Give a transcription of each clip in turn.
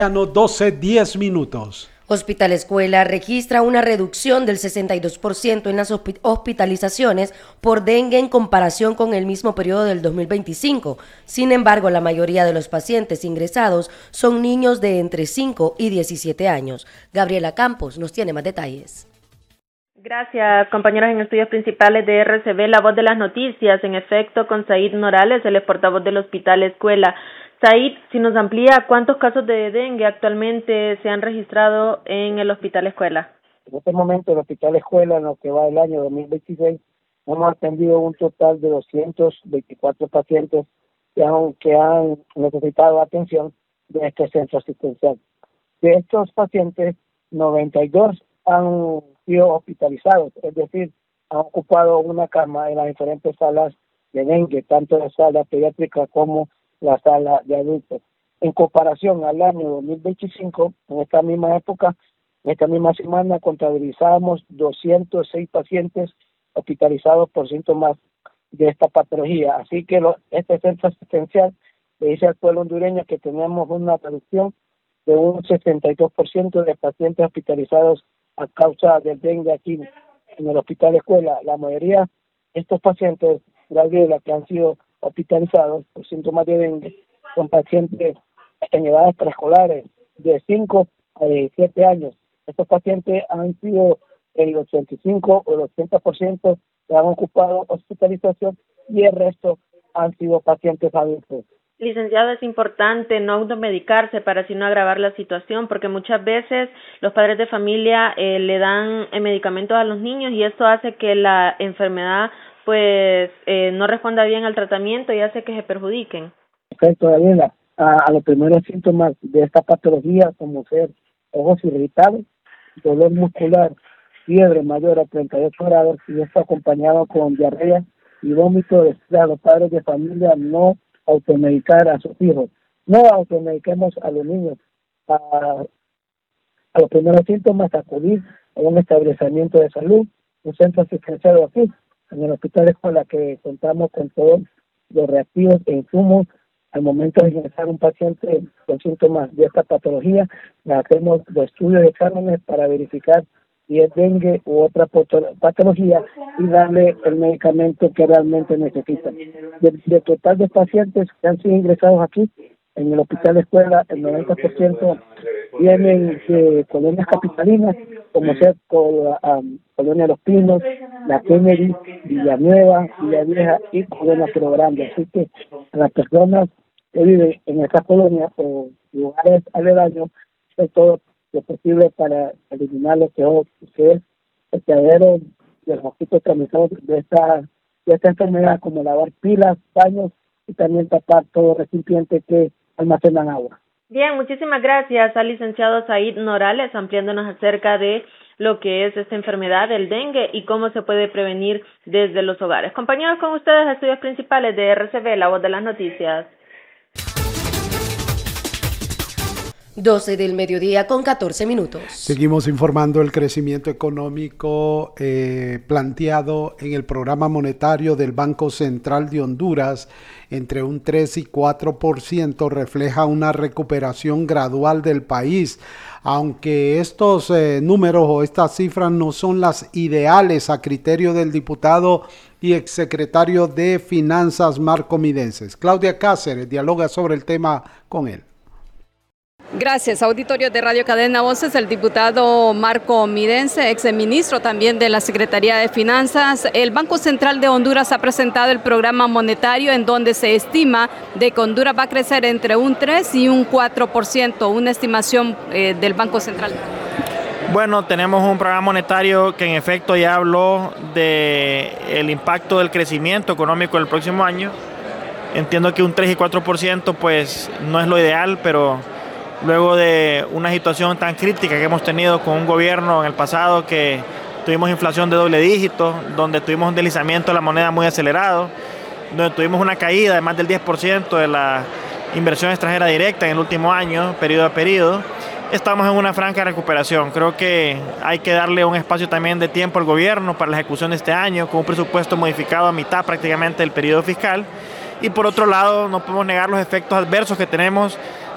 12:10. Hospital Escuela registra una reducción del 62% en las hospitalizaciones por dengue en comparación con el mismo periodo del 2025. Sin embargo, la mayoría de los pacientes ingresados son niños de entre 5 y 17 años. Gabriela Campos nos tiene más detalles. Gracias, compañeros en estudios principales de RCB, La Voz de las Noticias, en efecto, con Said Norales, el portavoz del Hospital Escuela. Said, si nos amplía, ¿cuántos casos de dengue actualmente se han registrado en el Hospital Escuela? En este momento, el Hospital Escuela, en lo que va del año 2026, hemos atendido un total de 224 pacientes que han necesitado atención de este centro asistencial. De estos pacientes, 92 han sido hospitalizados, es decir, han ocupado una cama en las diferentes salas de dengue, tanto la sala pediátrica como la sala de adultos. En comparación al año 2025, en esta misma época, en esta misma semana, contabilizamos 206 pacientes hospitalizados por síntomas de esta patología. Así que este centro asistencial le dice al pueblo hondureño que tenemos una reducción de un 62% de pacientes hospitalizados a causa del dengue aquí en el Hospital Escuela. La mayoría de estos pacientes, Gabriela, que han sido hospitalizados por síntomas de dengue, son pacientes en edades preescolares de 5 a 17 años. Estos pacientes han sido el 85 o el 80% que han ocupado hospitalización y el resto han sido pacientes adultos. Licenciado, es importante no automedicarse para así no agravar la situación, porque muchas veces los padres de familia le dan medicamentos a los niños y esto hace que la enfermedad no responda bien al tratamiento y hace que se perjudiquen. Perfecto, Daniela. A los primeros síntomas de esta patología, como ser ojos irritados, dolor muscular, fiebre mayor a 38 grados y esto acompañado con diarrea y vómito, a los padres de familia no automedicar a sus hijos. No automediquemos a los niños. A los primeros síntomas, acudir a un establecimiento de salud, un centro asistencial aquí, en el Hospital Escuela, que contamos con todos los reactivos e insumos. Al momento de ingresar un paciente con síntomas de esta patología, le hacemos los estudios de exámenes para verificar si es dengue u otra patología y darle el medicamento que realmente necesita. De total de pacientes que han sido ingresados aquí en el Hospital Escuela, el 90% vienen de colonias capitalinas, como ser Colonia Los Pinos, La Kennedy, Villanueva, Villavieja y Colonia Río Grande. Así que a las personas que viven en estas colonias o lugares aledaños, es todo lo posible para eliminar lo que es el criadero de los mosquitos transmisores de esta enfermedad, como lavar pilas, baños y también tapar todo recipiente que almacenan agua. Bien, muchísimas gracias al licenciado Said Norales, ampliándonos acerca de lo que es esta enfermedad, el dengue, y cómo se puede prevenir desde los hogares. Compañeros, con ustedes, estudios principales de RCB, La Voz de las Noticias. 12:14. Seguimos informando el crecimiento económico planteado en el programa monetario del Banco Central de Honduras entre un 3 y 4% refleja una recuperación gradual del país, aunque estos números o estas cifras no son las ideales a criterio del diputado y exsecretario de Finanzas Marco Midenses. Claudia Cáceres dialoga sobre el tema con él. Gracias, auditorio de Radio Cadena Voces, el diputado Marco Midense, exministro también de la Secretaría de Finanzas. El Banco Central de Honduras ha presentado el programa monetario en donde se estima de que Honduras va a crecer entre un 3 y un 4%, una estimación del Banco Central. Bueno, tenemos un programa monetario que en efecto ya habló del impacto del crecimiento económico del próximo año. Entiendo que un 3 y 4% pues no es lo ideal, pero luego de una situación tan crítica que hemos tenido con un gobierno en el pasado que tuvimos inflación de doble dígito, donde tuvimos un deslizamiento de la moneda muy acelerado, donde tuvimos una caída de más del 10% de la inversión extranjera directa en el último año, periodo a periodo, estamos en una franca recuperación. Creo que hay que darle un espacio también de tiempo al gobierno para la ejecución de este año, con un presupuesto modificado a mitad prácticamente del periodo fiscal. Y por otro lado, no podemos negar los efectos adversos que tenemos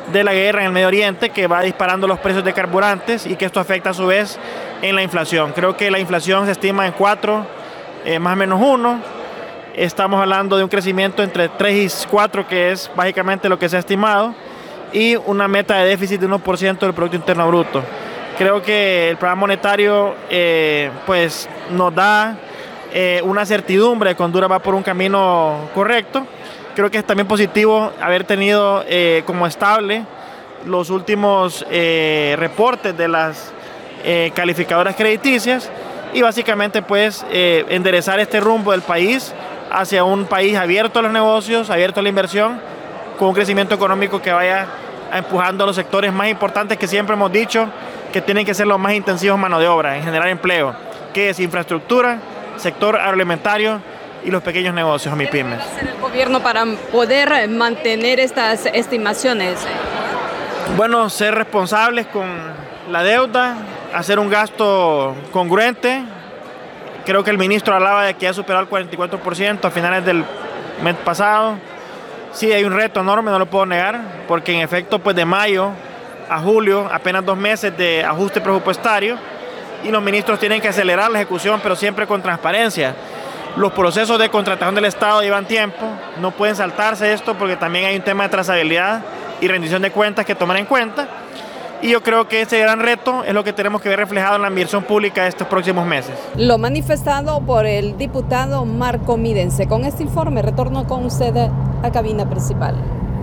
de la guerra en el Medio Oriente, que va disparando los precios de carburantes y que esto afecta a su vez en la inflación. Creo que la inflación se estima en 4, más o menos 1. Estamos hablando de un crecimiento entre 3 y 4, que es básicamente lo que se ha estimado, y una meta de déficit de 1% del Producto Interno Bruto. Creo que el programa monetario pues nos da una certidumbre de que Honduras va por un camino correcto. Creo que es también positivo haber tenido como estable los últimos reportes de las calificadoras crediticias y básicamente pues enderezar este rumbo del país hacia un país abierto a los negocios, abierto a la inversión, con un crecimiento económico que vaya empujando a los sectores más importantes que siempre hemos dicho que tienen que ser los más intensivos en mano de obra, en generar empleo, que es infraestructura, sector agroalimentario y los pequeños negocios, a mis pymes. ¿Qué debe hacer el gobierno para poder mantener estas estimaciones? Bueno, ser responsables con la deuda, hacer un gasto congruente. Creo que el ministro hablaba de que ha superado el 44% a finales del mes pasado. Sí, hay un reto enorme, no lo puedo negar, porque en efecto, pues de mayo a julio, apenas 2 meses de ajuste presupuestario, y los ministros tienen que acelerar la ejecución, pero siempre con transparencia. Los procesos de contratación del Estado llevan tiempo, no pueden saltarse esto porque también hay un tema de trazabilidad y rendición de cuentas que tomar en cuenta, y yo creo que ese gran reto es lo que tenemos que ver reflejado en la inversión pública de estos próximos meses. Lo manifestado por el diputado Marco Midense. Con este informe retorno con usted a cabina principal.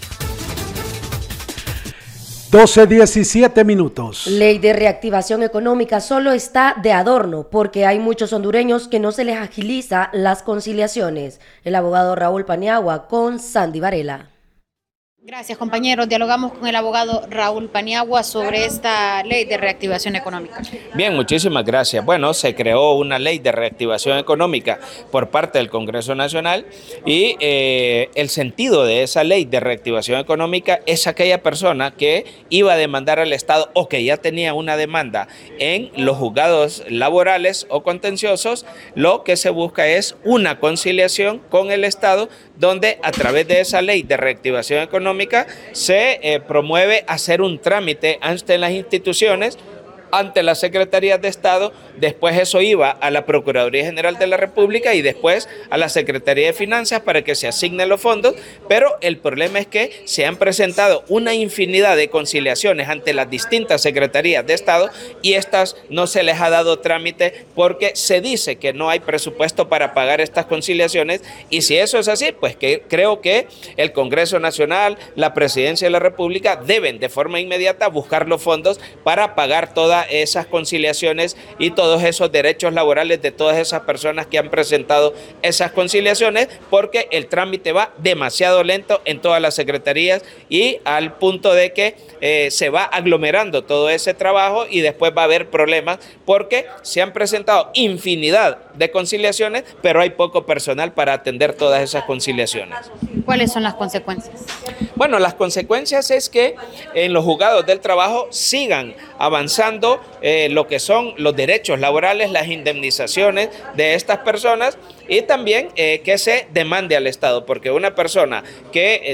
12:17 minutos. Ley de reactivación económica solo está de adorno porque hay muchos hondureños que no se les agiliza las conciliaciones. El abogado Raúl Paniagua con Sandy Varela. Gracias, compañeros. Dialogamos con el abogado Raúl Paniagua sobre esta ley de reactivación económica. Bien, muchísimas gracias. Bueno, se creó una ley de reactivación económica por parte del Congreso Nacional y el sentido de esa ley de reactivación económica es aquella persona que iba a demandar al Estado o que ya tenía una demanda en los juzgados laborales o contenciosos. Lo que se busca es una conciliación con el Estado donde a través de esa ley de reactivación económica se promueve hacer un trámite ante las instituciones, ante las secretarías de Estado, después eso iba a la Procuraduría General de la República y después a la Secretaría de Finanzas para que se asignen los fondos, pero el problema es que se han presentado una infinidad de conciliaciones ante las distintas secretarías de Estado y estas no se les ha dado trámite porque se dice que no hay presupuesto para pagar estas conciliaciones, y si eso es así, pues que creo que el Congreso Nacional, la Presidencia de la República deben de forma inmediata buscar los fondos para pagar todas esas conciliaciones y todos esos derechos laborales de todas esas personas que han presentado esas conciliaciones, porque el trámite va demasiado lento en todas las secretarías y al punto de que se va aglomerando todo ese trabajo y después va a haber problemas porque se han presentado infinidad de conciliaciones, pero hay poco personal para atender todas esas conciliaciones. ¿Cuáles son las consecuencias? Bueno, las consecuencias es que en los juzgados del trabajo sigan avanzando lo que son los derechos laborales, las indemnizaciones de estas personas y también que se demande al Estado, porque una persona que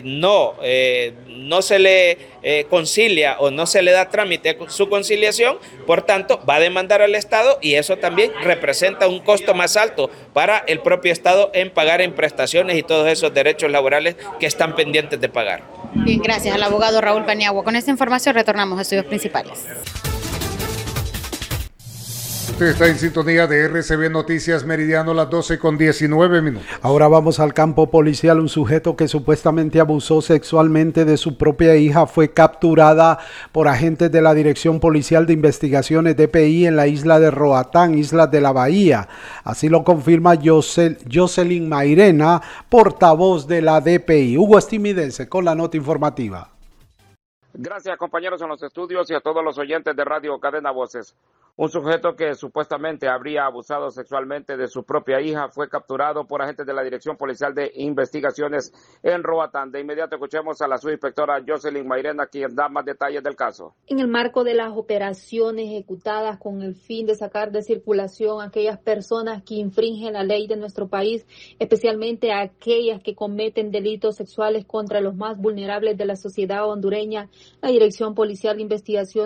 no se le concilia o no se le da trámite a su conciliación, por tanto va a demandar al Estado y eso también representa un costo más alto para el propio Estado en pagar en prestaciones y todos esos derechos laborales que están pendientes de pagar. Bien, gracias al abogado Raúl Paniagua. Con esta información retornamos a estudios principales. Usted está en sintonía de RCB Noticias Meridiano, las 12:19 minutos. Ahora vamos al campo policial. Un sujeto que supuestamente abusó sexualmente de su propia hija fue capturada por agentes de la Dirección Policial de Investigaciones DPI en la isla de Roatán, Islas de la Bahía. Así lo confirma Jocelyn Mairena, portavoz de la DPI. Hugo Estimidense con la nota informativa. Gracias, compañeros en los estudios y a todos los oyentes de Radio Cadena Voces. Un sujeto que supuestamente habría abusado sexualmente de su propia hija fue capturado por agentes de la Dirección Policial de Investigaciones en Roatán. De inmediato escuchemos a la subinspectora Jocelyn Mairena, quien da más detalles del caso. En el marco de las operaciones ejecutadas con el fin de sacar de circulación a aquellas personas que infringen la ley de nuestro país, especialmente a aquellas que cometen delitos sexuales contra los más vulnerables de la sociedad hondureña, La Dirección Policial de Investigación